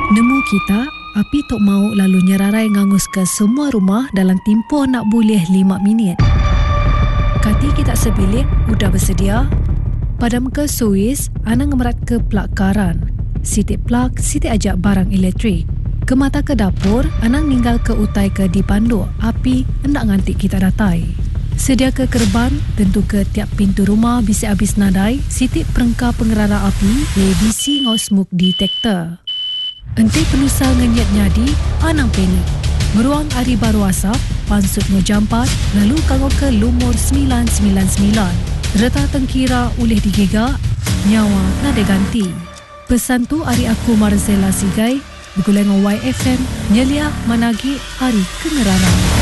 Nemu kita, api tok mau lalu nyerarai ngangus ke semua rumah dalam tempoh nak boleh 5 minit. Kati kita sebilik, udah bersedia? Padam ke Suis, anang ngemerat ke plak karan. Sitik plak, sitik ajak barang elektrik. Ke mata ke dapur, anang ninggal ke utai ke dipandu. Api hendak ngantik kita datai. Sedia ke kerban, tentu ke tiap pintu rumah bisa habis nadai. Sitik perengkah pengerara api, ABC ngau smoke detector. Enti penusa ngenyat nyadi, anang panik. Meruang hari baru asap, pansut ngejampat, lalu kangau ke lumur 999. Reta tengkira ulih digigak, nyawa nada ganti. Pesan tu hari aku Marzela Sigai, bergulai dengan YFM, nyelia managi hari kengerara.